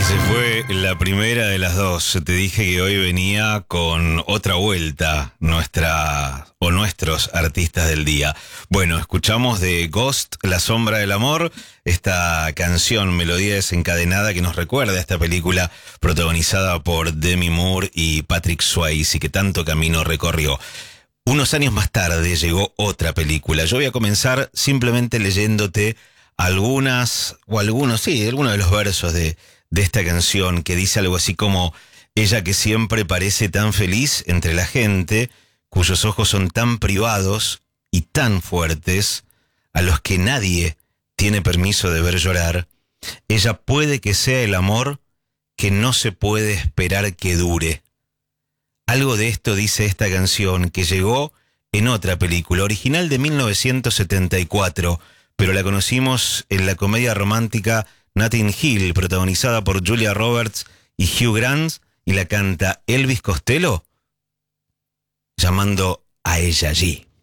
Se fue la primera de las dos. Te dije que hoy venía con otra vuelta nuestros artistas del día. Bueno, escuchamos de Ghost, La sombra del amor, esta canción, melodía desencadenada que nos recuerda a esta película protagonizada por Demi Moore y Patrick Swayze, que tanto camino recorrió. Unos años más tarde llegó otra película. Yo voy a comenzar simplemente leyéndote algunos de los versos de esta canción, que dice algo así como: ella que siempre parece tan feliz entre la gente, cuyos ojos son tan privados y tan fuertes, a los que nadie tiene permiso de ver llorar. Ella puede que sea el amor que no se puede esperar que dure. Algo de esto dice esta canción, que llegó en otra película, original de 1974, pero la conocimos en la comedia romántica Notting Hill, protagonizada por Julia Roberts y Hugh Grant, y la canta Elvis Costello, llamando a ella allí.